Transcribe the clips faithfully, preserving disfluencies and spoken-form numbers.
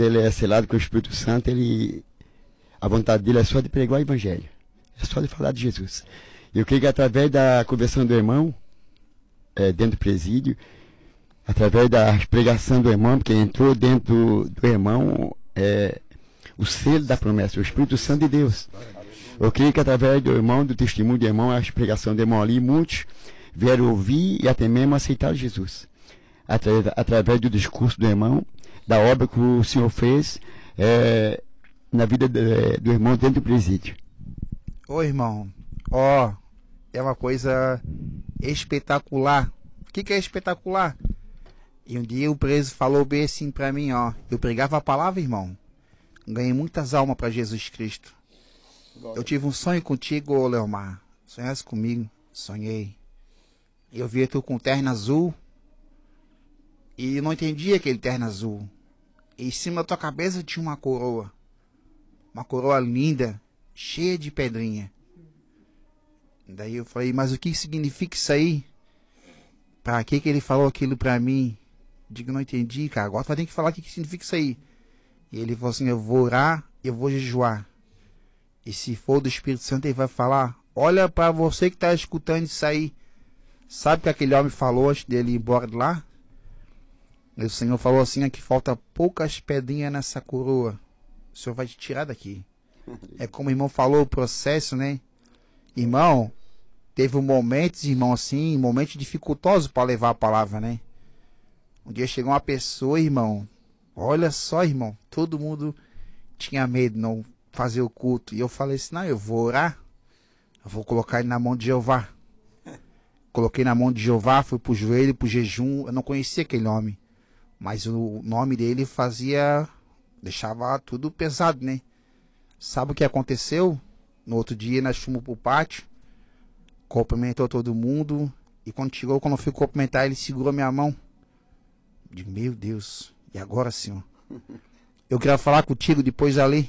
quando ele é selado com o Espírito Santo, ele, a vontade dele é só de pregar o Evangelho. É só de falar de Jesus. Eu creio que através da conversão do irmão, é, dentro do presídio, através da pregação do irmão, porque entrou dentro do, do irmão é, o selo da promessa, o Espírito Santo de Deus. Eu creio que através do irmão, do testemunho do irmão, a pregação do irmão ali, muitos vieram ouvir e até mesmo aceitar Jesus. Atra, através do discurso do irmão, da obra que o Senhor fez é, na vida do, do irmão dentro do presídio. Ô irmão, ó, é uma coisa espetacular. O que, que é espetacular? E um dia o preso falou bem assim pra mim, ó. Eu pregava a palavra, irmão. Ganhei muitas almas pra Jesus Cristo. Eu tive um sonho contigo, ô Leomar. Sonhasse comigo? Sonhei. Eu via tu com terno azul. E eu não entendia aquele terno azul. E em cima da tua cabeça tinha uma coroa. Uma coroa linda, cheia de pedrinha. Daí eu falei, mas o que significa isso aí? Pra que que ele falou aquilo pra mim? Digo, não entendi, cara. Agora tu vai ter que falar o que, que significa isso aí. E ele falou assim, eu vou orar, eu vou jejuar. E se for do Espírito Santo, ele vai falar, olha pra você que tá escutando isso aí. Sabe o que aquele homem falou antes dele ir embora de lá? E o Senhor falou assim, aqui falta poucas pedrinhas nessa coroa. O Senhor vai te tirar daqui. É como o irmão falou, o processo, né? Irmão, teve um momentos, irmão, assim, momentos dificultosos para levar a palavra, né? Um dia chegou uma pessoa, irmão, olha só, irmão, todo mundo tinha medo de não fazer o culto. E eu falei assim, não, eu vou orar, eu vou colocar ele na mão de Jeová. Coloquei na mão de Jeová, fui pro joelho, pro jejum, eu não conhecia aquele homem. Mas o nome dele fazia, deixava tudo pesado, né? Sabe o que aconteceu? No outro dia nós fomos pro pátio, cumprimentou todo mundo, e quando chegou, quando eu fui cumprimentar, ele segurou minha mão. De meu Deus, e agora, senhor? Eu queria falar contigo depois ali.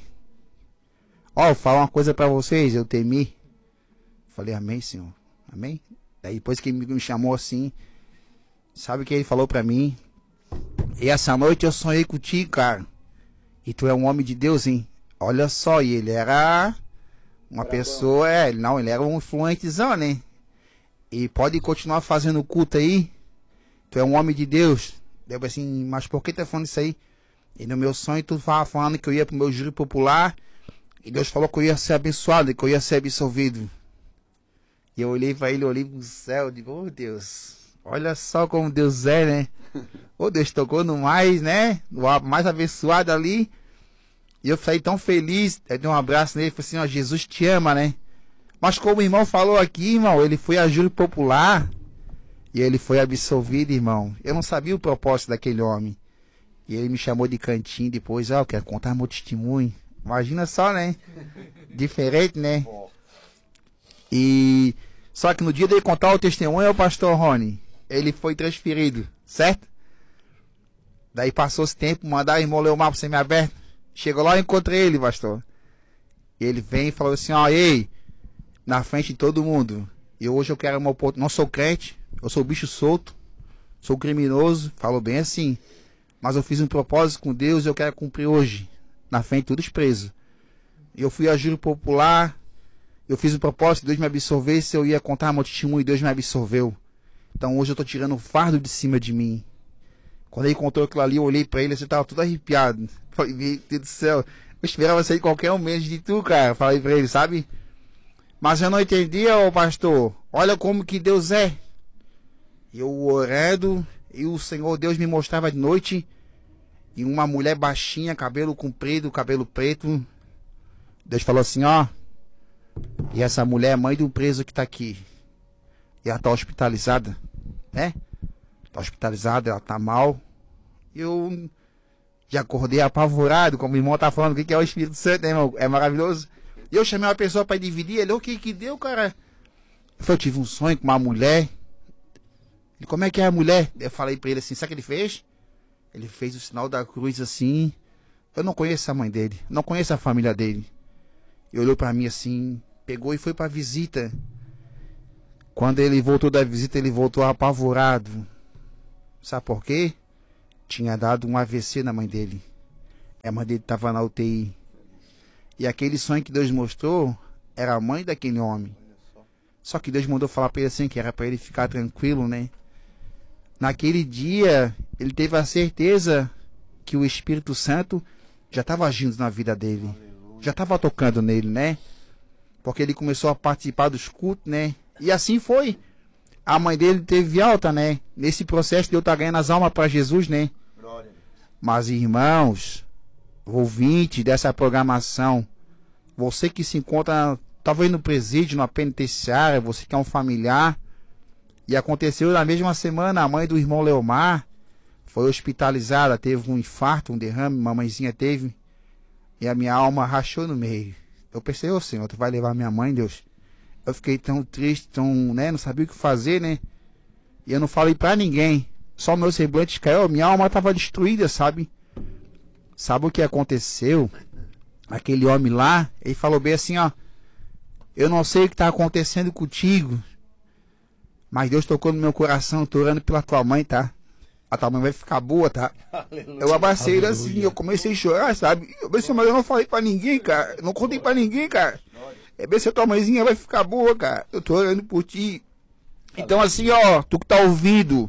Ó, oh, falar uma coisa pra vocês, eu temi. Falei, amém, senhor, amém? Daí depois que ele me chamou assim, sabe o que ele falou pra mim? E essa noite eu sonhei contigo, cara. E tu é um homem de Deus, hein? Olha só, e ele era uma pessoa, é, não, ele era um influentezão, né? E pode continuar fazendo culto aí. Tu é um homem de Deus. Deu assim, mas por que tá falando isso aí? E no meu sonho tu tava falando que eu ia pro meu júri popular. E Deus falou que eu ia ser abençoado, que eu ia ser absolvido. E eu olhei pra ele, olhei pro céu, digo, oh Deus, olha só como Deus é, né? Ô oh, Deus tocou no mais, né? No mais abençoado ali. E eu saí tão feliz, eu dei um abraço nele e falei assim, ó, Jesus te ama, né? Mas como o irmão falou aqui, irmão, ele foi a júri popular e ele foi absolvido, irmão. Eu não sabia o propósito daquele homem. E ele me chamou de cantinho depois, ó, eu quero contar meu testemunho. Imagina só, né? Diferente, né? E só que no dia dele contar o testemunho, o pastor Rony, ele foi transferido, certo? Daí passou esse tempo, mandaram o irmão Leomar pro semi-aberto. Chegou lá e encontrei ele, pastor. Ele vem e falou assim, ó, ei, na frente de todo mundo. E hoje eu quero uma oportunidade. Não sou crente, eu sou bicho solto, sou criminoso, falou bem assim. Mas eu fiz um propósito com Deus e eu quero cumprir hoje. Na frente de todos presos. Eu fui a júri popular. Eu fiz um propósito, Deus me absolvesse, eu ia contar meu testemunho e Deus me absolveu. Então hoje eu tô tirando o fardo de cima de mim. Quando ele contou aquilo ali, eu olhei pra ele, você tava tudo arrepiado. Falei, meu Deus do céu, eu esperava sair qualquer um menos de tu, cara. Falei pra ele, sabe? Mas eu não entendia, ô pastor. Olha como que Deus é. Eu orando, e o Senhor Deus me mostrava de noite, e uma mulher baixinha, cabelo comprido, cabelo preto. Deus falou assim, ó. E essa mulher é mãe do preso que tá aqui. E ela tá hospitalizada, né? Tá hospitalizada, ela tá mal. Eu já acordei apavorado, como o irmão tá falando, o que é o Espírito Santo, né, irmão? É maravilhoso. E eu chamei uma pessoa pra dividir, ele, o que que deu, cara? Eu falei, eu tive um sonho com uma mulher. Ele, como é que é a mulher? Eu falei pra ele assim, sabe o que ele fez? Ele fez o sinal da cruz assim. Eu não conheço a mãe dele, não conheço a família dele. Ele olhou pra mim assim, pegou e foi pra visita. Quando ele voltou da visita, ele voltou apavorado. Sabe por quê? Tinha dado um A V C na mãe dele. A mãe dele estava na U T I. E aquele sonho que Deus mostrou era a mãe daquele homem. Só que Deus mandou falar para ele assim, que era para ele ficar tranquilo, né? Naquele dia, ele teve a certeza que o Espírito Santo já estava agindo na vida dele. Já estava tocando nele, né? Porque ele começou a participar dos cultos, né? E assim foi. A mãe dele teve alta, né? Nesse processo de eu estar ganhando as almas para Jesus, né? Mas, irmãos, ouvinte dessa programação, você que se encontra talvez no presídio, numa penitenciária, você que é um familiar, e aconteceu na mesma semana, a mãe do irmão Leomar foi hospitalizada, teve um infarto, um derrame, mamãezinha teve, e a minha alma rachou no meio. Eu pensei, ô Senhor, tu vai levar minha mãe, Deus? Eu fiquei tão triste, tão, né, não sabia o que fazer, né? E eu não falei pra ninguém, só meu semblante caiu, minha alma tava destruída, sabe? Sabe o que aconteceu? Aquele homem lá, ele falou bem assim, ó, eu não sei o que está acontecendo contigo, mas Deus tocou no meu coração, tô orando pela tua mãe, tá? A tua mãe vai ficar boa, tá? Aleluia. Eu abracei ele assim, eu comecei a chorar, sabe? Eu pensei, mas eu não falei pra ninguém, cara. Eu não contei pra ninguém, cara. É bem se a tua mãezinha vai ficar boa, cara. Eu tô orando por ti. Então assim, ó, tu que tá ouvindo,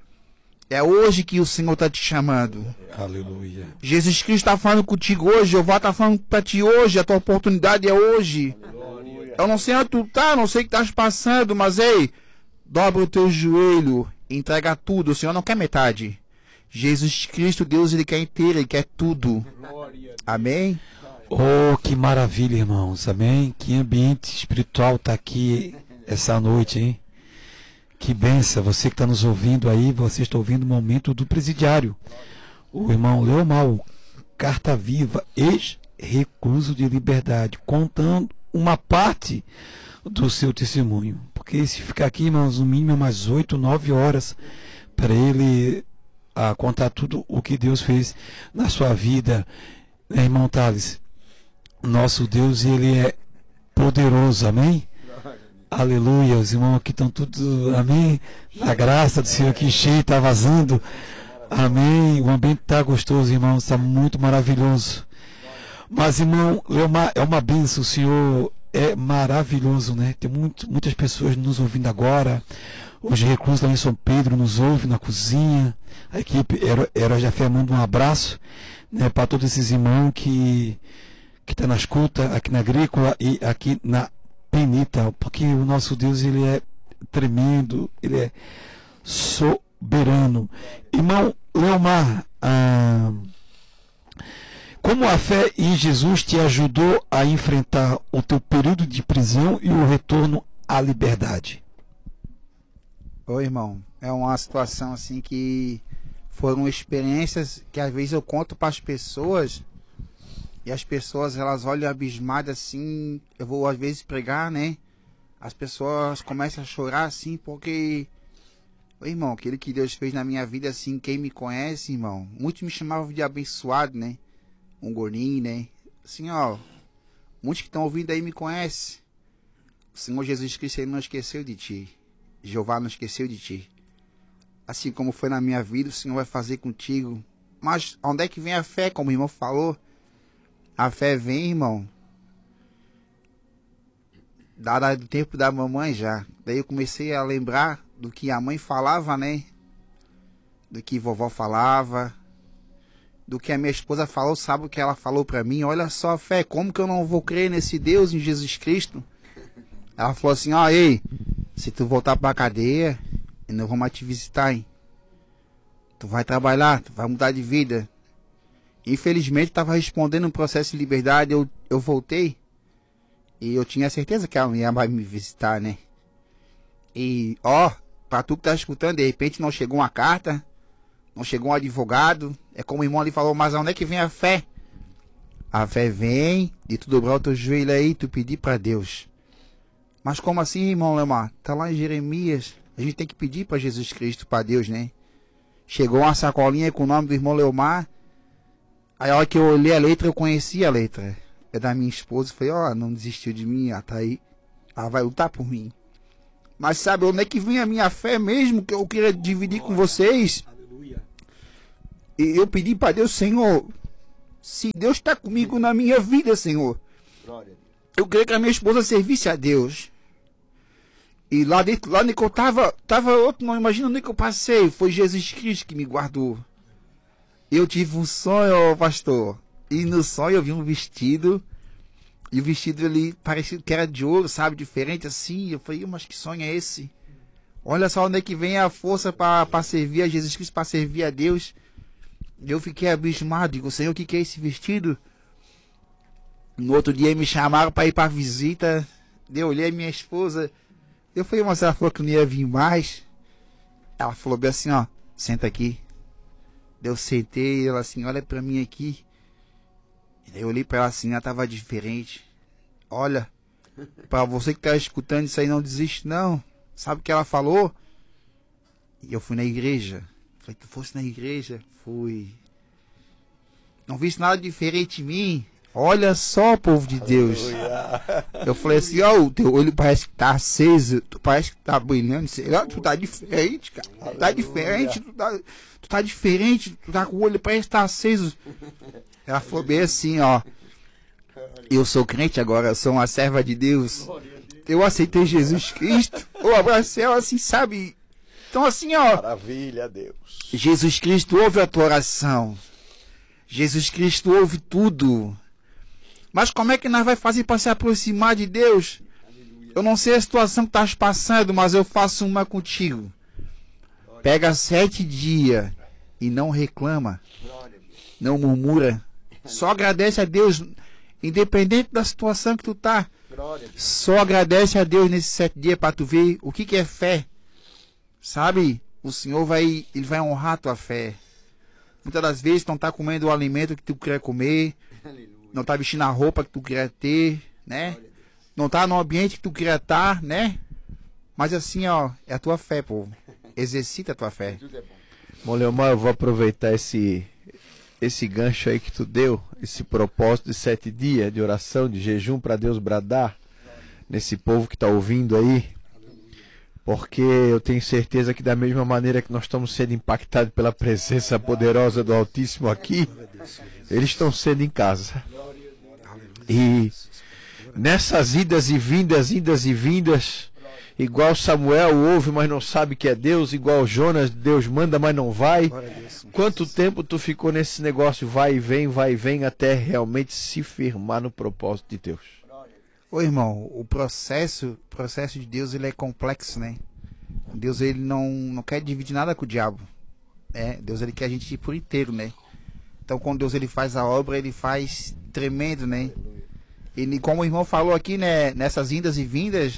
é hoje que o Senhor tá te chamando. Aleluia. Jesus Cristo tá falando contigo hoje, Jeová tá falando pra ti hoje, a tua oportunidade é hoje. Eu não sei onde tu tá, não sei o que estás passando, mas ei, dobra o teu joelho, entrega tudo. O Senhor não quer metade. Jesus Cristo, Deus, Ele quer inteiro, Ele quer tudo. Amém? Oh, que maravilha, irmãos. Amém? Que ambiente espiritual está aqui essa noite, hein? Que benção. Você que está nos ouvindo aí, você está ouvindo o momento do presidiário. O irmão Leomar, carta viva, ex-recluso de liberdade, contando uma parte do seu testemunho, porque se ficar aqui, irmãos, no mínimo umas oito, nove horas para ele a, contar tudo o que Deus fez na sua vida, né, irmão Thales? Nosso Deus, ele é poderoso, amém? Aleluia, os irmãos aqui estão tudo, amém? A graça do Senhor aqui cheio, está vazando, amém? O ambiente está gostoso, irmãos, está muito maravilhoso. Mas, irmão Leomar, é uma bênção, o Senhor é maravilhoso, né? Tem muito, muitas pessoas nos ouvindo agora. Os reclusos lá em São Pedro nos ouvem na cozinha. A equipe Heróis da Fé manda um abraço, né, para todos esses irmãos que que estão tá na escuta, aqui na Agrícola e aqui na Penita, porque o nosso Deus, ele é tremendo, ele é soberano. Irmão Leomar, ah, como a fé em Jesus te ajudou a enfrentar o teu período de prisão e o retorno à liberdade? Ô irmão, é uma situação assim que foram experiências que às vezes eu conto para as pessoas e as pessoas elas olham abismadas assim. Eu vou às vezes pregar, né? As pessoas começam a chorar assim porque, ô irmão, aquilo que Deus fez na minha vida assim, quem me conhece, irmão, muitos me chamavam de abençoado, né? Um gordinho, né? Assim, ó, muitos que estão ouvindo aí me conhecem. O Senhor Jesus Cristo, Ele não esqueceu de ti. Jeová não esqueceu de ti. Assim como foi na minha vida, o Senhor vai fazer contigo. Mas onde é que vem a fé, como o irmão falou? A fé vem, irmão, dada do tempo da mamãe já. Daí eu comecei a lembrar do que a mãe falava, né? Do que vovó falava, do que a minha esposa falou. Sabe o que ela falou pra mim? Olha só, fé, como que eu não vou crer nesse Deus, em Jesus Cristo? Ela falou assim, ó, ei, se tu voltar pra cadeia, eu não vou mais te visitar, hein? Tu vai trabalhar, tu vai mudar de vida. Infelizmente, estava respondendo um processo de liberdade, eu, eu voltei. E eu tinha certeza que ela ia me visitar, né? E, ó, pra tu que tá escutando, de repente não chegou uma carta, não chegou um advogado. É como o irmão ali falou, mas onde é que vem a fé? A fé vem de tu dobrar o teu joelho aí e tu pedir pra Deus. Mas como assim, irmão Leomar? Tá lá em Jeremias. A gente tem que pedir pra Jesus Cristo, pra Deus, né? Chegou uma sacolinha com o nome do irmão Leomar. Aí a hora que eu olhei a letra, eu conheci a letra. É da minha esposa. Falei, ó, oh, não desistiu de mim, ela tá aí. Ela vai lutar por mim. Mas sabe onde é que vem a minha fé mesmo? Que eu queria dividir com vocês. E eu pedi pra Deus, Senhor, Se Deus está comigo na minha vida, Senhor, eu queria que a minha esposa servisse a Deus. E lá dentro, lá onde eu tava, tava outro, não imagina onde que eu passei. Foi Jesus Cristo que me guardou. Eu tive um sonho, pastor. E no sonho eu vi um vestido. E o vestido ali parecia que era de ouro, sabe? Diferente assim. Eu falei, mas que sonho é esse? Olha só onde é que vem a força para servir a Jesus Cristo, para servir a Deus. Eu fiquei abismado. Digo, Senhor, o que, que é esse vestido? No outro dia me chamaram para ir para visita. Eu olhei a minha esposa. Eu falei, mas ela falou que não ia vir mais. Ela falou bem assim, ó, senta aqui. Eu sentei, ela assim, olha pra mim aqui. Eu olhei pra ela assim, ela tava diferente. Olha, pra você que tá escutando isso aí, não desiste não. Sabe o que ela falou? E eu fui na igreja. Falei, tu fosse na igreja? Fui. Não viste nada diferente em mim? Olha só, povo de Deus. Eu falei assim, ó, oh, o teu olho parece que tá aceso, tu parece que tá brilhando, sei lá, tu tá diferente, cara. Tu tá diferente, tu tá, tu tá diferente, tu tá com o olho, parece que tá aceso. Ela falou bem assim, ó. Eu sou crente agora, eu sou uma serva de Deus. Eu aceitei Jesus Cristo. Eu abracei ela assim, sabe? Então assim, ó. Maravilha, Deus. Jesus Cristo ouve a tua oração. Jesus Cristo ouve tudo. Mas como é que nós vai fazer para se aproximar de Deus? Eu não sei a situação que estás passando, mas eu faço uma contigo. Pega sete dias e não reclama. Não murmura. Só agradece a Deus, independente da situação que tu tá. Só agradece a Deus nesses sete dias para tu ver o que, que é fé. Sabe? O Senhor vai, ele vai honrar a tua fé. Muitas das vezes tu não tá comendo o alimento que tu quer comer. Não tá vestindo a roupa que tu queria ter, né? Não tá no ambiente que tu queria estar, né? Mas assim, ó, é a tua fé, povo. Exercita a tua fé. Bom, Leomar, eu vou aproveitar esse, esse gancho aí que tu deu, esse propósito de sete dias de oração, de jejum para Deus bradar nesse povo que tá ouvindo aí. Porque eu tenho certeza que da mesma maneira que nós estamos sendo impactados pela presença poderosa do Altíssimo aqui, eles estão sendo em casa. E nessas idas e vindas, idas e vindas, igual Samuel ouve, mas não sabe que é Deus, igual Jonas, Deus manda, mas não vai. Quanto tempo tu ficou nesse negócio, vai e vem, vai e vem, até realmente se firmar no propósito de Deus? Ô irmão, o processo, processo de Deus, ele é complexo, né? Deus, ele não, não quer dividir nada com o diabo. É, Deus, ele quer a gente ir por inteiro, né? Então, quando Deus, ele faz a obra, ele faz tremendo, né? E como o irmão falou aqui, né? Nessas indas e vindas,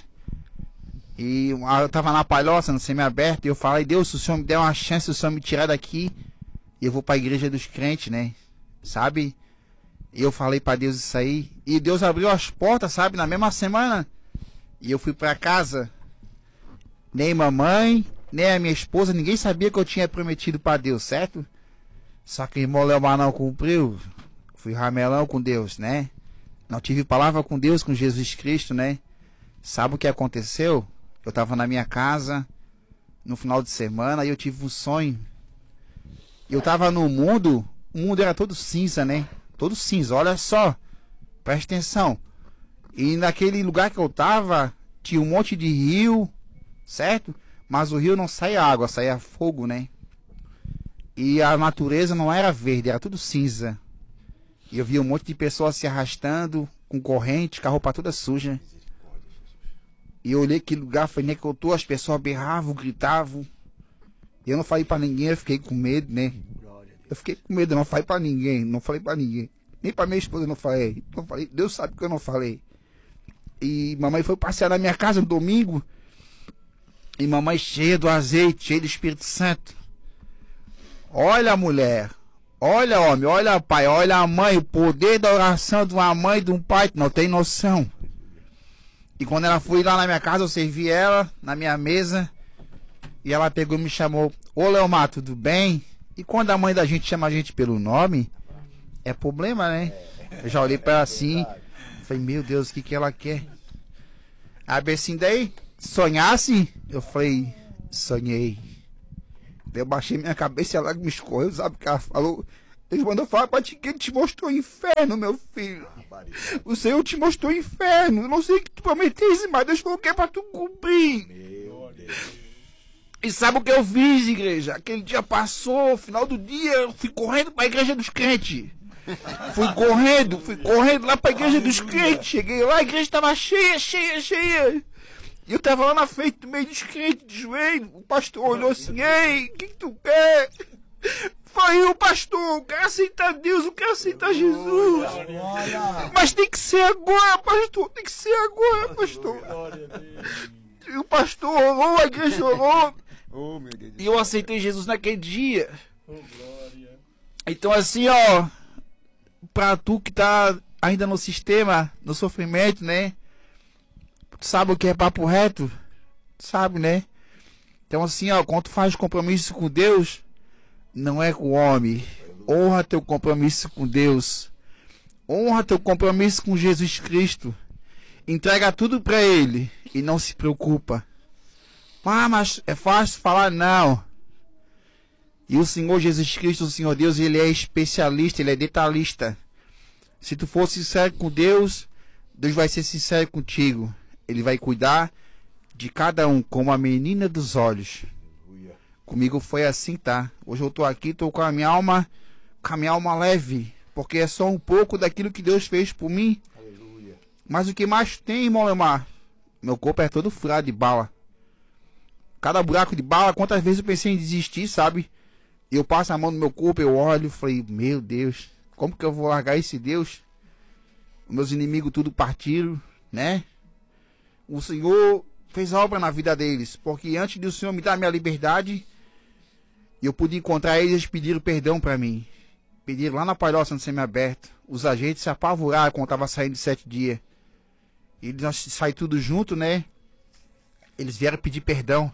e eu tava na palhoça, no semi-aberto, e eu falei, Deus, se o Senhor me der uma chance, se o Senhor me tirar daqui, eu vou pra igreja dos crentes, né? Sabe? E eu falei pra Deus isso aí. E Deus abriu as portas, sabe? Na mesma semana. E eu fui pra casa. Nem mamãe, nem a minha esposa, ninguém sabia que eu tinha prometido pra Deus, certo? Só que o irmão Leomar não cumpriu. Fui ramelão com Deus, né? Não tive palavra com Deus, com Jesus Cristo, né? Sabe o que aconteceu? Eu tava na minha casa, no final de semana, e eu tive um sonho. Eu tava no mundo, o mundo era todo cinza, né? Todo cinza, olha só. Presta atenção. E naquele lugar que eu tava, tinha um monte de rio, certo? Mas o rio não saía água, saía fogo, né? E a natureza não era verde, era tudo cinza. E eu via um monte de pessoas se arrastando, com corrente, com a roupa toda suja. E eu olhei aquele lugar, falei, nem que eu tô, as pessoas berravam, gritavam. E eu não falei pra ninguém, eu fiquei com medo, né? Eu fiquei com medo, eu não falei pra ninguém, não falei pra ninguém. Nem pra minha esposa eu não falei. Não falei, Deus sabe que eu não falei. E mamãe foi passear na minha casa no domingo. E mamãe cheia do azeite, cheia do Espírito Santo. Olha, mulher. Olha, homem. Olha, pai. Olha a mãe. O poder da oração de uma mãe e de um pai. Tu não tem noção. E quando ela foi lá na minha casa, eu servi ela na minha mesa. E ela pegou e me chamou. Ô, Leomar, tudo bem? E quando a mãe da gente chama a gente pelo nome, é problema, né? Eu já olhei pra ela assim. Falei, meu Deus, o que que ela quer? Aí assim, daí, sonhasse? Eu falei, sonhei. Eu baixei minha cabeça e ela me escorreu, sabe o que ela falou? Deus mandou falar para ti que ele te mostrou o inferno, meu filho. O Senhor te mostrou o inferno. Eu não sei o que tu prometesse, mas Deus falou que é para tu cumprir. E sabe o que eu fiz, igreja? Aquele dia passou, final do dia, eu fui correndo para a igreja dos crentes. Fui correndo, fui correndo lá para a igreja dos crentes. Cheguei lá, a igreja estava cheia, cheia, cheia. E eu estava lá na frente, no meio dos crentes, de joelho. O pastor olhou assim: ei, o que, que tu quer? Falei: o pastor, eu quero aceitar Deus, eu quero aceitar Jesus. Mas tem que ser agora, pastor, tem que ser agora, pastor. E o pastor orou, a igreja orou. E eu aceitei Jesus naquele dia. Então assim, ó, pra tu que tá ainda no sistema, no sofrimento, né? Tu sabe o que é papo reto? Tu sabe, né? Então assim, ó, quando tu faz compromisso com Deus, não é com o homem. Honra teu compromisso com Deus. Honra teu compromisso com Jesus Cristo. Entrega tudo pra Ele e não se preocupa. Ah, mas é fácil falar? Não. E o Senhor Jesus Cristo, o Senhor Deus, Ele é especialista, Ele é detalhista. Se tu for sincero com Deus, Deus vai ser sincero contigo. Ele vai cuidar de cada um como a menina dos olhos. Comigo foi assim, tá? Hoje eu tô aqui, tô com a minha alma, com a minha alma leve, porque é só um pouco daquilo que Deus fez por mim. Aleluia. Mas o que mais tem, irmão Leomar? Meu corpo é todo furado de bala. Cada buraco de bala, quantas vezes eu pensei em desistir, sabe? Eu passo a mão no meu corpo, eu olho e falei: meu Deus, como que eu vou largar esse Deus? Meus inimigos tudo partiram, né? O Senhor fez obra na vida deles, porque antes de o Senhor me dar a minha liberdade, eu pude encontrar eles, eles pediram perdão para mim. Pediram lá na palhoça no semiaberto. Os agentes se apavoraram quando estava saindo de sete dias. E nós saímos tudo junto, né? Eles vieram pedir perdão.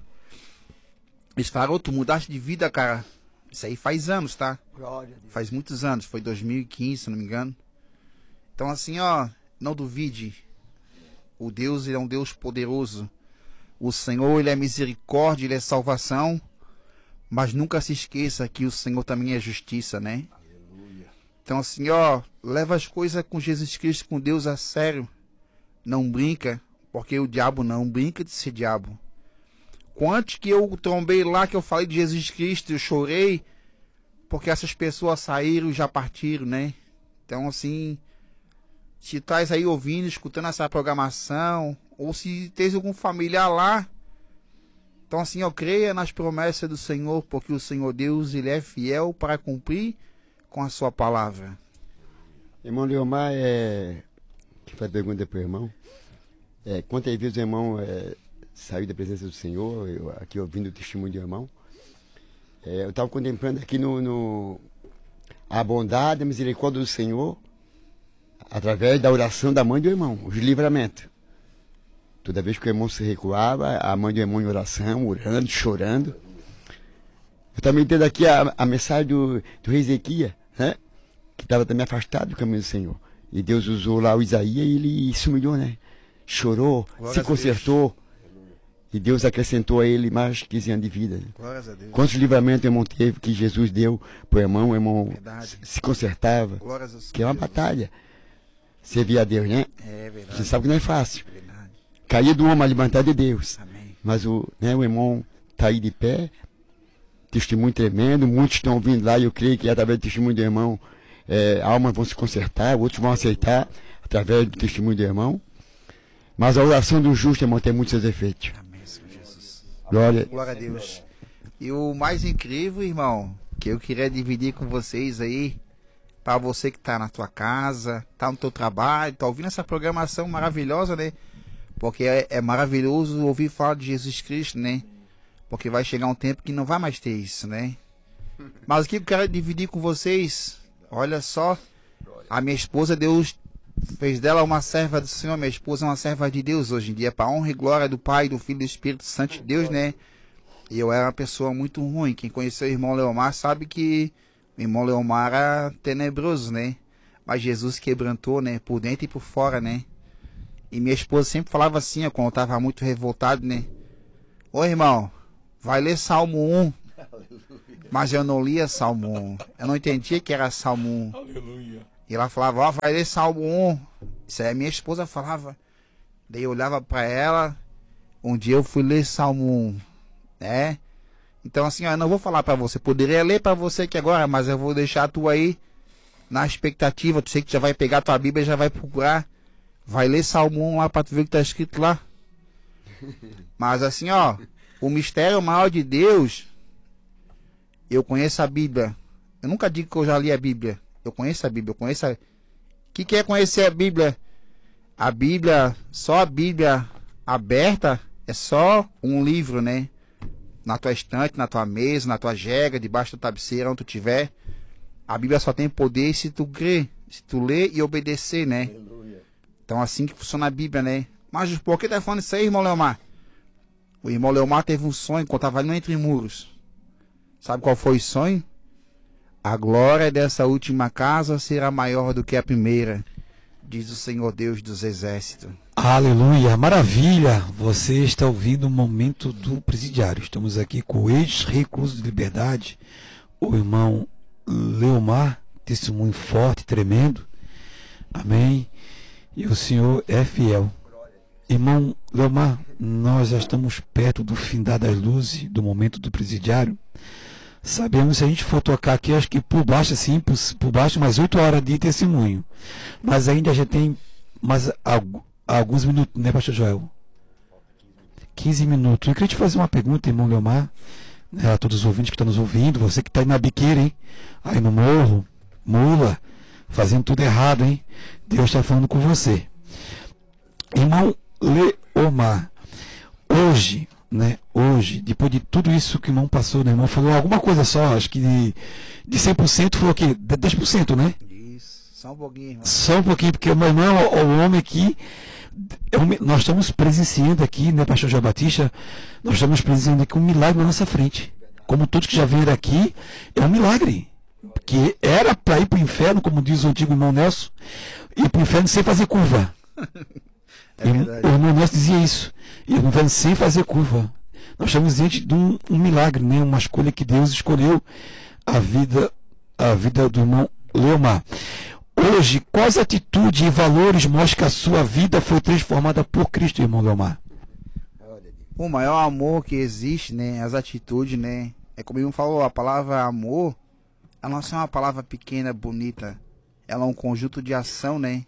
Eles falaram: tu mudaste de vida, cara. Isso aí faz anos, tá? Faz muitos anos, foi dois mil e quinze, se não me engano. Então assim, ó, não duvide. O Deus, Ele é um Deus poderoso. O Senhor, Ele é misericórdia, Ele é salvação. Mas nunca se esqueça que o Senhor também é justiça, né? Aleluia. Então assim, ó, leva as coisas com Jesus Cristo, com Deus a sério. Não brinca, porque o diabo não brinca de ser diabo. Quantos que eu trombei lá, que eu falei de Jesus Cristo, eu chorei, porque essas pessoas saíram e já partiram, né? Então assim, se estás aí ouvindo, escutando essa programação, ou se tens algum familiar lá, então assim, ó, creia nas promessas do Senhor, porque o Senhor Deus, Ele é fiel para cumprir com a sua palavra. Irmão Leomar, é... que faz pergunta para o irmão. É, quantas vezes o irmão é, saiu da presença do Senhor, eu, aqui ouvindo o testemunho do irmão, é, eu estava contemplando aqui no, no a bondade, a misericórdia do Senhor, através da oração da mãe do irmão, os livramentos. Toda vez que o irmão se recuava, a mãe do irmão em oração, orando, chorando. Eu também entendo aqui a, a mensagem do, do rei Ezequias, né? Que estava também afastado do caminho do Senhor. E Deus usou lá o Isaías e ele se humilhou, né? Chorou, glória se consertou. E Deus acrescentou a ele mais quinze anos de vida. Glórias a Deus. Quantos livramentos o irmão teve que Jesus deu para o irmão, o irmão se, se consertava. Glórias a Deus. Que é uma batalha. Servir a Deus, né? É verdade. Você sabe que não é fácil. É verdade. Cair do homem, levantar de Deus. Amém. Mas o, né, o irmão está aí de pé. Testemunho tremendo. Muitos estão ouvindo lá e eu creio que através do testemunho do irmão, é, almas vão se consertar, outros vão aceitar através do testemunho do irmão. Mas a oração do justo, irmão, tem muitos seus efeitos. Amém, Senhor Jesus. Glória. Glória a Deus. E o mais incrível, irmão, que eu queria dividir com vocês aí, para você que está na tua casa, está no teu trabalho, está ouvindo essa programação maravilhosa, né? Porque é, é maravilhoso ouvir falar de Jesus Cristo, né? Porque vai chegar um tempo que não vai mais ter isso, né? Mas o que eu quero dividir com vocês, olha só, a minha esposa, Deus fez dela uma serva do Senhor. Minha esposa é uma serva de Deus hoje em dia, para honra e glória do Pai, do Filho e do Espírito Santo de Deus, né? E eu era uma pessoa muito ruim. Quem conheceu o irmão Leomar sabe que o irmão Leomar era tenebroso, né? Mas Jesus quebrantou, né? Por dentro e por fora, né? E minha esposa sempre falava assim, ó, quando eu tava muito revoltado, né? Ô irmão, vai ler Salmo um. Mas eu não lia Salmo um. Eu não entendia que era Salmo um. Aleluia. E ela falava, ó, vai ler Salmo um. Isso aí a minha esposa falava. Daí eu olhava pra ela. Um dia eu fui ler Salmo um. Né? Então assim, ó, eu não vou falar pra você. Poderia ler pra você aqui agora, mas eu vou deixar tu aí na expectativa. Tu sei que já vai pegar tua Bíblia e já vai procurar. Vai ler Salmo um lá pra tu ver o que tá escrito lá. Mas assim, ó, o mistério maior de Deus, eu conheço a Bíblia. Eu nunca digo que eu já li a Bíblia. Eu conheço a Bíblia, eu conheço a... O que, que é conhecer a Bíblia? A Bíblia, só a Bíblia aberta, é só um livro, né? Na tua estante, na tua mesa, na tua jega, debaixo da travesseira, onde tu tiver. A Bíblia só tem poder se tu crer, se tu ler e obedecer, né? Então assim que funciona a Bíblia, né? Mas por que tá falando isso aí, irmão Leomar? O irmão Leomar teve um sonho quando estava ali entre muros. Sabe qual foi o sonho? A glória dessa última casa será maior do que a primeira, diz o Senhor Deus dos Exércitos. Aleluia, maravilha! Você está ouvindo o momento do presidiário. Estamos aqui com o ex-recluso de liberdade, o irmão Leomar, testemunho forte, tremendo. Amém. E o Senhor é fiel. Irmão Leomar, nós já estamos perto do findar das luzes, do momento do presidiário. Sabemos, se a gente for tocar aqui, acho que por baixo, assim, por, por baixo, mais oito horas de testemunho. Mas ainda já tem mais algu, alguns minutos, né, pastor Joel? quinze minutos. Eu queria te fazer uma pergunta, irmão Leomar, né, a todos os ouvintes que estão nos ouvindo, você que está aí na biqueira, hein? Aí no morro, mula, fazendo tudo errado, hein? Deus está falando com você. Irmão Leomar, hoje, né, hoje, depois de tudo isso que o irmão passou, né, irmão falou alguma coisa só, acho que de, de cem por cento falou o quê? dez por cento, né? Isso, só um pouquinho, irmão. Só um pouquinho, porque o meu irmão é o homem que é um, nós estamos presenciando aqui, né, pastor João Batista, nós estamos presenciando aqui um milagre na nossa frente. Como todos que já vieram aqui, é um milagre. Porque era para ir para o inferno, como diz o antigo irmão Nelson, ir para o inferno sem fazer curva. É verdade. O irmão Nelson dizia isso. E eu não vendo sem fazer curva. Nós estamos diante de um, um milagre, né? Uma escolha que Deus escolheu a vida, a vida do irmão Leomar. Hoje, quais atitudes e valores mostram que a sua vida foi transformada por Cristo, irmão Leomar? O maior amor que existe, né? As atitudes, né? É como ele falou, a palavra amor, ela não é uma palavra pequena, bonita. Ela é um conjunto de ação, né?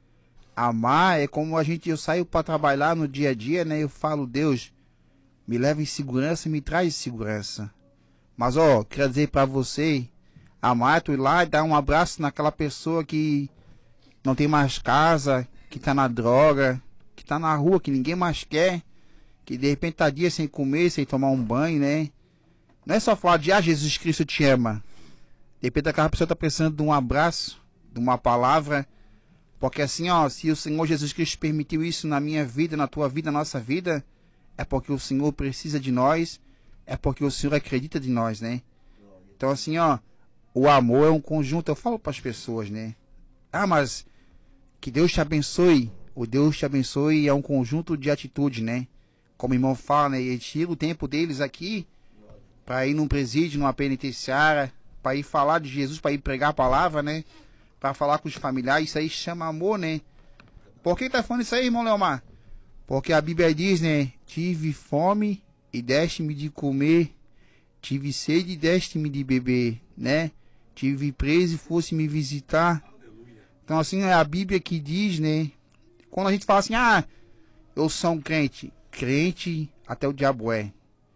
Amar é como a gente, eu saio para trabalhar no dia a dia, né? Eu falo, Deus, me leva em segurança e me traz segurança. Mas, ó, quero dizer para você, amar é tu ir lá e dar um abraço naquela pessoa que não tem mais casa, que tá na droga, que tá na rua, que ninguém mais quer, que de repente tá dia sem comer, sem tomar um banho, né? Não é só falar de, ah, Jesus Cristo te ama. De repente aquela pessoa tá precisando de um abraço, de uma palavra. Porque assim, ó, se o Senhor Jesus Cristo permitiu isso na minha vida, na tua vida, na nossa vida, é porque o Senhor precisa de nós, é porque o Senhor acredita de nós, né? Então assim, ó, o amor é um conjunto, eu falo para as pessoas, né? Ah, mas que Deus te abençoe, o Deus te abençoe é um conjunto de atitude, né? Como o irmão fala, né? Ele tira o tempo deles aqui para ir num presídio, numa penitenciária, para ir falar de Jesus, para ir pregar a palavra, né? Para falar com os familiares, isso aí chama amor, né? Por que tá falando isso aí, irmão Leomar? Porque a Bíblia diz, né? Tive fome e deste-me de comer, tive sede e deste-me de beber, né? Tive preso e fosse me visitar. Então assim, é a Bíblia que diz, né? Quando a gente fala assim, ah, eu sou um crente, crente até o diabo é.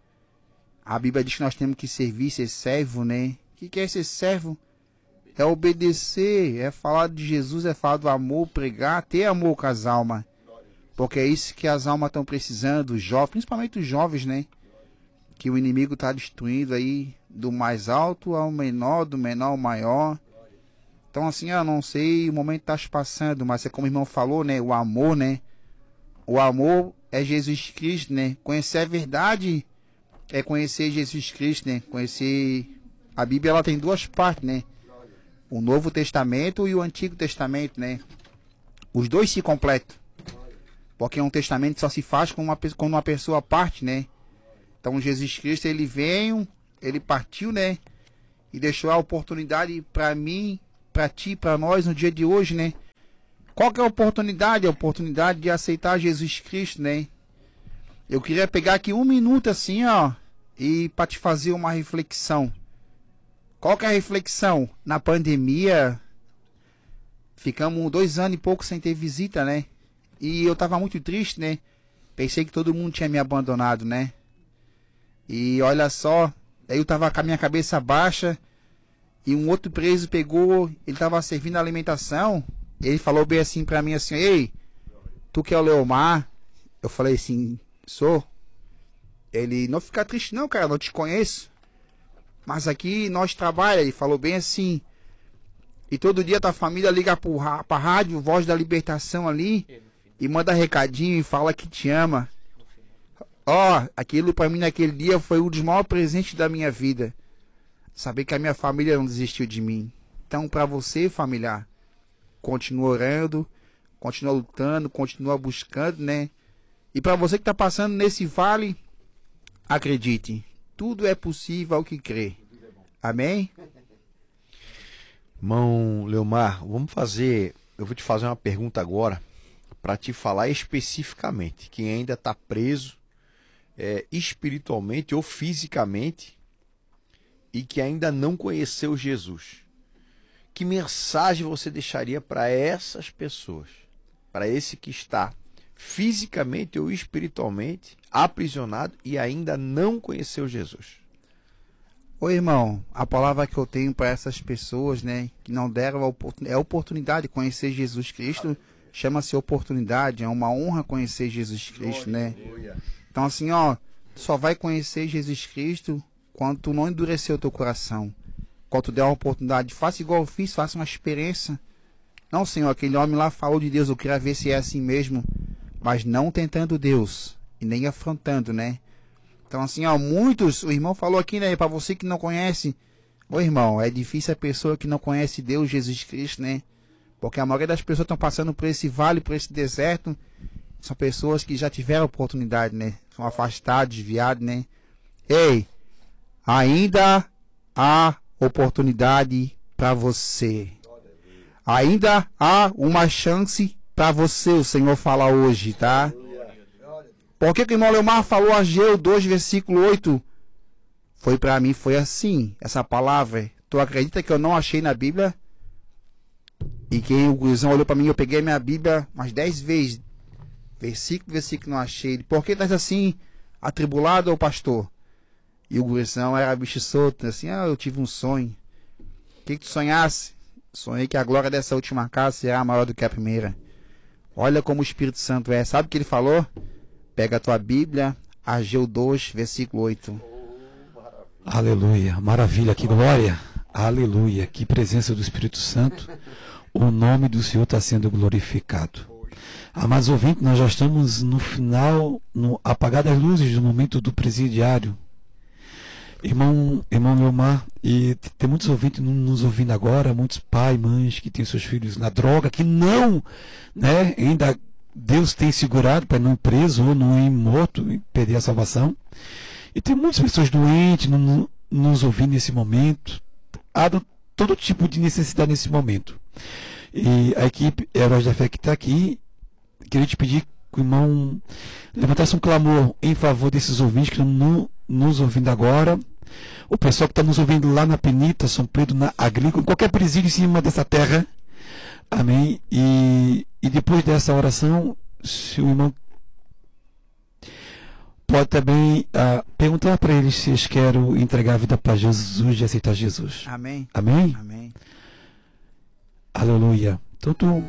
A Bíblia diz que nós temos que servir, ser servo, né? O que, que é ser servo? É obedecer, é falar de Jesus, é falar do amor, pregar, ter amor com as almas. Porque é isso que as almas estão precisando, os jovens, principalmente os jovens, né? Que o inimigo está destruindo aí do mais alto ao menor, do menor ao maior. Então assim, eu não sei, o momento está se passando, mas é como o irmão falou, né? O amor, né? O amor é Jesus Cristo, né? Conhecer a verdade é conhecer Jesus Cristo, né? Conhecer... A Bíblia, ela tem duas partes, né? O Novo Testamento e o Antigo Testamento, né? Os dois se completam. Porque um testamento só se faz quando uma, quando uma pessoa parte, né? Então Jesus Cristo, ele veio, ele partiu, né? e deixou a oportunidade para mim, para ti, para nós no dia de hoje, né? Qual que é a oportunidade? A oportunidade de aceitar Jesus Cristo, né? Eu queria pegar aqui um minuto assim, ó, e para te fazer uma reflexão. Qual que é a reflexão? Na pandemia, ficamos dois anos e pouco sem ter visita, né? E eu tava muito triste, né? Pensei que todo mundo tinha me abandonado, né? E olha só, aí eu tava com a minha cabeça baixa e um outro preso pegou, ele tava servindo a alimentação. Ele falou bem assim pra mim, assim, ei, tu que é o Leomar? Eu falei assim, sou. Ele, não fica triste não, cara, não te conheço. Mas aqui nós trabalhamos, ele falou bem assim. E todo dia tua família liga pro, pra rádio, Voz da Libertação ali, e manda recadinho e fala que te ama. Ó, aquilo pra mim naquele dia foi um dos maiores presentes da minha vida. Saber que a minha família não desistiu de mim. Então pra você, familiar, continua orando, continua lutando, continua buscando, né? E para você que está passando nesse vale, acredite, tudo é possível ao que crê. Amém? Irmão Leomar, vamos fazer, eu vou te fazer uma pergunta agora, para te falar especificamente, quem ainda está preso é, espiritualmente ou fisicamente e que ainda não conheceu Jesus. Que mensagem você deixaria para essas pessoas? Para esse que está fisicamente ou espiritualmente aprisionado e ainda não conheceu Jesus? Ô irmão, a palavra que eu tenho para essas pessoas, né, que não deram a oportun... é a oportunidade de conhecer Jesus Cristo, chama-se oportunidade, é uma honra conhecer Jesus Cristo, né? Então assim, ó, só vai conhecer Jesus Cristo quando tu não endurecer o teu coração. Quando tu der uma oportunidade, faça igual eu fiz, faça uma experiência. Não, Senhor, aquele homem lá falou de Deus, eu queria ver se é assim mesmo, mas não tentando Deus e nem afrontando, né? Então assim, ó, muitos, o irmão falou aqui, né, para você que não conhece, ô irmão, é difícil a pessoa que não conhece Deus, Jesus Cristo, né? Porque a maioria das pessoas estão passando por esse vale, por esse deserto, são pessoas que já tiveram oportunidade, né? São afastados, desviados, né? Ei, ainda há oportunidade para você. Ainda há uma chance para você, o Senhor fala hoje, tá? Por que que o irmão Leomar falou Ageu dois, versículo oito? Foi para mim, foi assim, essa palavra. Tu acredita que eu não achei na Bíblia? E que o gurizão olhou para mim, eu peguei minha Bíblia umas dez vezes. Versículo, versículo, não achei. Por que estás assim, atribulado, ô pastor? E o gurizão era bicho solto, assim, ah, eu tive um sonho. O que que tu sonhasse? Sonhei que a glória dessa última casa será maior do que a primeira. Olha como o Espírito Santo é. Sabe o que ele falou? Pega a tua Bíblia, Ageu dois, versículo oito. Aleluia, maravilha, que glória. Aleluia, que presença do Espírito Santo. O nome do Senhor está sendo glorificado. Amados ouvintes, nós já estamos no final, no apagar das luzes do momento do presidiário. Irmão, irmão Leomar, e tem muitos ouvintes nos ouvindo agora, muitos pais, mães que têm seus filhos na droga, que não, né, ainda Deus tem segurado para não ir preso ou não ir morto e perder a salvação. E tem muitas pessoas doentes no, nos ouvindo nesse momento. Há todo tipo de necessidade nesse momento. E a equipe Heróis da Fé que está aqui, queria te pedir que o irmão levantasse um clamor em favor desses ouvintes que estão nos ouvindo agora. O pessoal que está nos ouvindo lá na Penita, São Pedro, na Agrícola, em qualquer presídio em cima dessa terra. Amém. E, e depois dessa oração, se o irmão pode também uh, perguntar para eles se eles querem entregar a vida para Jesus e aceitar Jesus. Amém. Amém? Amém. Aleluia. Então tu...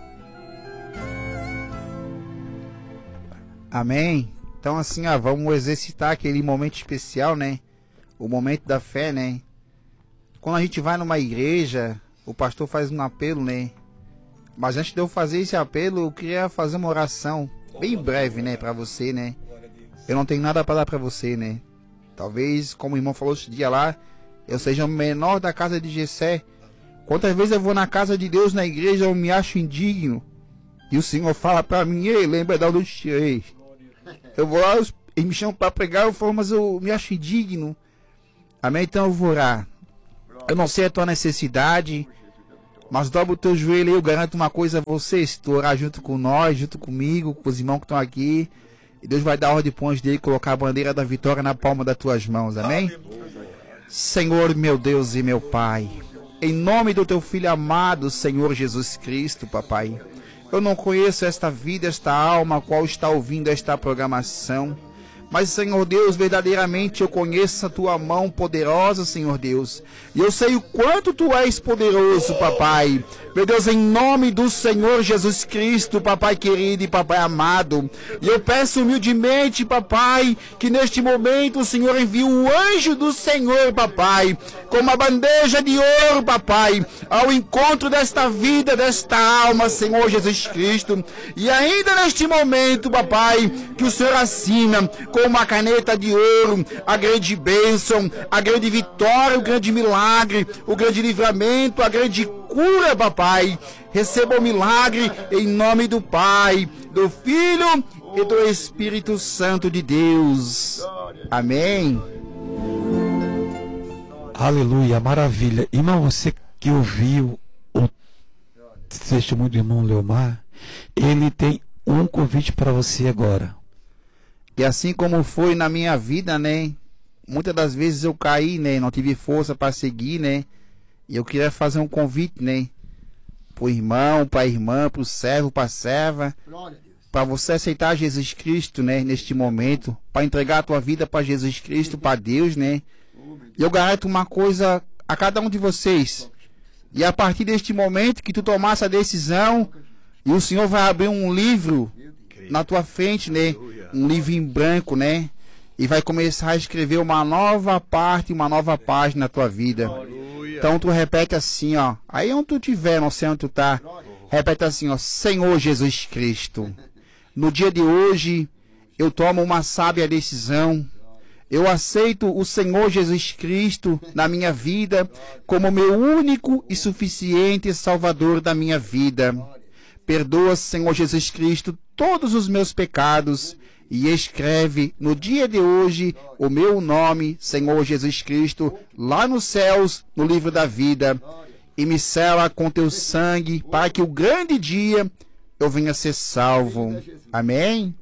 Amém. Então assim, ó, vamos exercitar aquele momento especial, né? O momento da fé, né? Quando a gente vai numa igreja, o pastor faz um apelo, né? Mas antes de eu fazer esse apelo, eu queria fazer uma oração bem breve, né, para você, né? Eu não tenho nada para dar para você, né? Talvez, como o irmão falou esse dia lá, eu seja o menor da casa de Jessé. Quantas vezes eu vou na casa de Deus, na igreja, eu me acho indigno. E o Senhor fala para mim, ei, lembra de onde eu te tirei. Eu vou lá, eles me chamam para pregar, eu falo, mas eu me acho indigno. Amém? Então eu vou orar. Eu não sei a tua necessidade, mas dobra o teu joelho aí. Eu garanto uma coisa a você: se tu orar junto com nós, junto comigo, com os irmãos que estão aqui, e Deus vai dar ordem para os dele colocar a bandeira da vitória na palma das tuas mãos, amém? Senhor, meu Deus e meu Pai, em nome do teu Filho amado, Senhor Jesus Cristo, papai, eu não conheço esta vida, esta alma, a qual está ouvindo esta programação, mas, Senhor Deus, verdadeiramente eu conheço a tua mão poderosa, Senhor Deus, e eu sei o quanto tu és poderoso, papai. Meu Deus, em nome do Senhor Jesus Cristo, papai querido e papai amado, e eu peço humildemente, papai, que neste momento o Senhor envie o anjo do Senhor, papai, com uma bandeja de ouro, papai, ao encontro desta vida, desta alma, Senhor Jesus Cristo, e ainda neste momento, papai, que o Senhor assina com uma caneta de ouro a grande bênção, a grande vitória, o grande milagre, o grande livramento, a grande cura, papai. Receba o milagre em nome do Pai, do Filho e do Espírito Santo de Deus. Amém. Aleluia, maravilha. Irmão, você que ouviu o testemunho do irmão Leomar, ele tem um convite para você agora. E assim como foi na minha vida, né? Muitas das vezes eu caí, né? Não tive força para seguir, né? E eu queria fazer um convite, né? Pro irmão, pra irmã, pro servo, pra serva, para você aceitar Jesus Cristo, né? Neste momento, para entregar a tua vida para Jesus Cristo, para Deus, né? E eu garanto uma coisa a cada um de vocês. E a partir deste momento que tu tomasse a decisão, e o Senhor vai abrir um livro na tua frente, né? Um livro em branco, né? E vai começar a escrever uma nova parte, uma nova página na tua vida. Então tu repete assim, ó. Aí onde tu estiver, não sei onde tu tá, repete assim, ó: Senhor Jesus Cristo, no dia de hoje eu tomo uma sábia decisão. Eu aceito o Senhor Jesus Cristo na minha vida como meu único e suficiente Salvador da minha vida. Perdoa, Senhor Jesus Cristo, todos os meus pecados e escreve no dia de hoje o meu nome, Senhor Jesus Cristo, lá nos céus, no livro da vida, e me sela com teu sangue para que o grande dia eu venha ser salvo. Amém?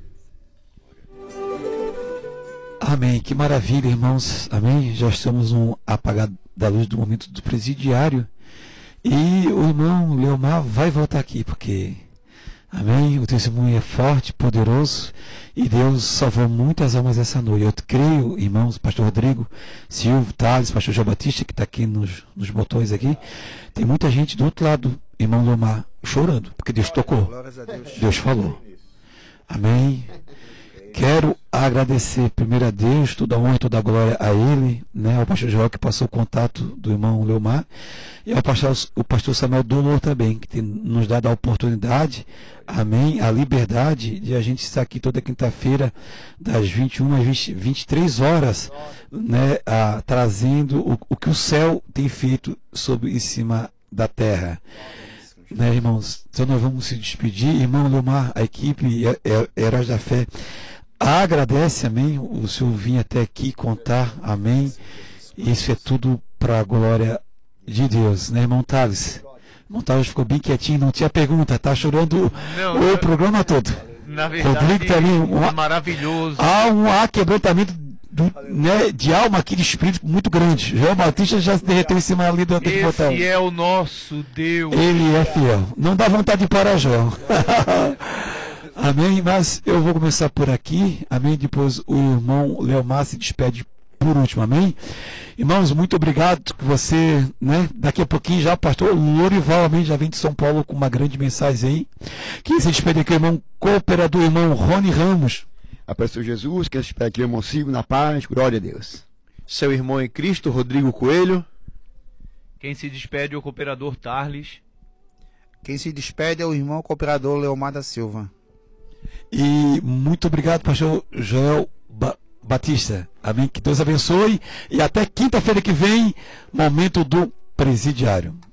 Amém, que maravilha, irmãos. Amém, já estamos no apagar da luz do momento do presidiário. E o irmão Leomar vai voltar aqui, porque, amém, o testemunho é forte, poderoso, e Deus salvou muitas almas essa noite. Eu creio, irmãos, pastor Rodrigo, Silvio, Thales, pastor João Batista, que está aqui nos, nos botões aqui, tem muita gente do outro lado, irmão Leomar, chorando, porque Deus tocou, Deus falou. Amém. Quero agradecer primeiro a Deus, toda a honra e toda a glória a Ele, né, ao pastor Joel que passou o contato do irmão Leomar, e ao pastor, o pastor Samuel Dolor também, que tem nos dado a oportunidade, amém, a liberdade de a gente estar aqui toda quinta-feira, das vinte e uma às vinte e três horas, né, a, trazendo o, o que o céu tem feito sobre em cima da terra. Né, irmãos, então nós vamos se despedir. Irmão Leomar, a equipe Heróis da Fé agradece, amém, o senhor vir até aqui contar, amém, isso é tudo para a glória de Deus, né, irmão Thales? Irmão Thales ficou bem quietinho, não tinha pergunta, tá chorando não, o eu... programa todo. Na verdade, Rodrigo tá ali, um, é maravilhoso. Há um há quebrantamento do, né, de alma aqui, de espírito muito grande. João Batista já se derreteu em cima ali do Esse botão. É o nosso Deus. Ele é fiel. Não dá vontade de parar, João. Amém, mas eu vou começar por aqui, amém, depois o irmão Leomar se despede por último, amém. Irmãos, muito obrigado que você, né, daqui a pouquinho já o pastor Lorival, amém, já vem de São Paulo com uma grande mensagem aí. Quem se despede aqui, irmão cooperador, irmão Rony Ramos. A pastor Jesus, que se despede aqui, irmão Silvio, na paz, glória a Deus. Seu irmão em Cristo, Rodrigo Coelho. Quem se despede é o cooperador Tarles. Quem se despede é o irmão cooperador Leomar da Silva. E muito obrigado, pastor Joel ba Batista. Amém. Que Deus abençoe. E até quinta-feira que vem, momento do presidiário.